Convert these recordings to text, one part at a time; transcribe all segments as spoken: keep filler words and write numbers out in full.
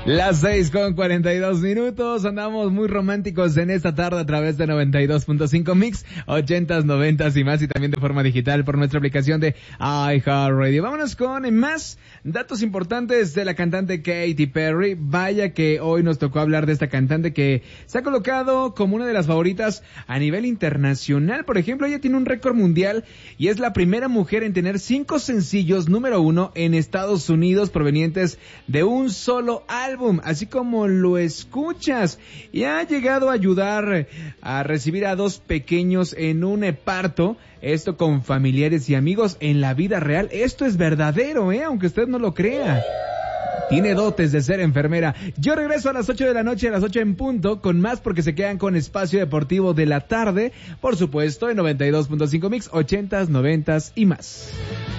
Las seis con cuarenta y dos minutos, andamos muy románticos en esta tarde a través de noventa y dos punto cinco Mix, ochentas, noventas y más, y también de forma digital por nuestra aplicación de iHeartRadio. Vámonos con más datos importantes de la cantante Katy Perry. Vaya que hoy nos tocó hablar de esta cantante que se ha colocado como una de las favoritas a nivel internacional. Por ejemplo, ella tiene un récord mundial y es la primera mujer en tener cinco sencillos número uno en Estados Unidos provenientes de un solo álbum. Álbum, así como lo escuchas, y ha llegado a ayudar a recibir a dos pequeños en un parto, esto con familiares y amigos en la vida real. Esto es verdadero, eh, aunque usted no lo crea. Tiene dotes de ser enfermera. Yo regreso a las ocho de la noche, a las ocho en punto, con más porque se quedan con Espacio Deportivo de la tarde, por supuesto, en noventa y dos punto cinco Mix, ochentas, noventas y más.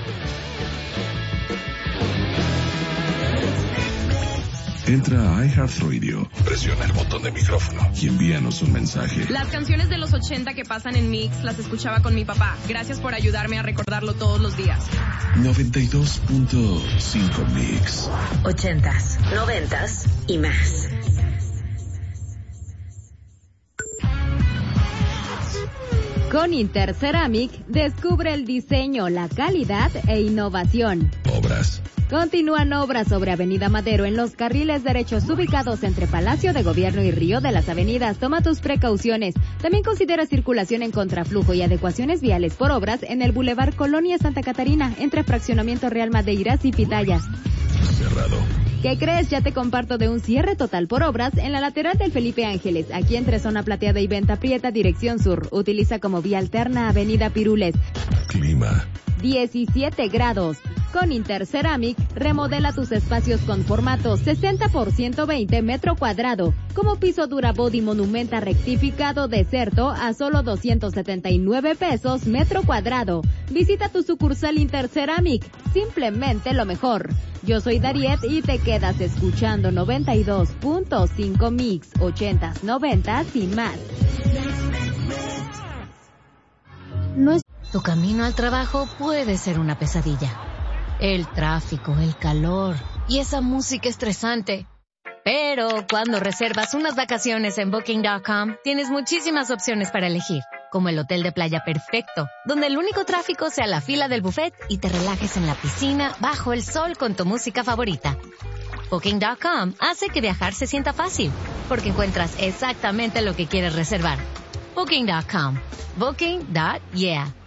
Entra a iHeartRadio, presiona el botón de micrófono y envíanos un mensaje. Las canciones de los ochenta que pasan en Mix las escuchaba con mi papá. Gracias por ayudarme a recordarlo todos los días. noventa y dos punto cinco Mix. Ochentas, noventas y más. Con Interceramic, descubre el diseño, la calidad e innovación. Obras. Continúan obras sobre Avenida Madero en los carriles derechos ubicados entre Palacio de Gobierno y Río de las Avenidas. Toma tus precauciones. También considera circulación en contraflujo y adecuaciones viales por obras en el Boulevard Colonia Santa Catarina, entre Fraccionamiento Real Madeiras y Pitayas. Cerrado. ¿Qué crees? Ya te comparto de un cierre total por obras en la lateral del Felipe Ángeles, aquí entre Zona Plateada y Venta Prieta, dirección sur. Utiliza como vía alterna Avenida Pirules. Clima. diecisiete grados. Con Interceramic, remodela tus espacios con formato sesenta por ciento veinte metro cuadrado. Como piso dura body monumenta rectificado deserto a solo doscientos setenta y nueve pesos metro cuadrado. Visita tu sucursal Interceramic. Simplemente lo mejor. Yo soy Dariet y te quedas escuchando noventa y dos punto cinco Mix, ochentas, noventas y más. No es... Tu camino al trabajo puede ser una pesadilla. El tráfico, el calor y esa música estresante. Pero cuando reservas unas vacaciones en Booking punto com, tienes muchísimas opciones para elegir, como el hotel de playa perfecto, donde el único tráfico sea la fila del buffet y te relajes en la piscina bajo el sol con tu música favorita. Booking punto com hace que viajar se sienta fácil, porque encuentras exactamente lo que quieres reservar. Booking punto com. Booking. Yeah.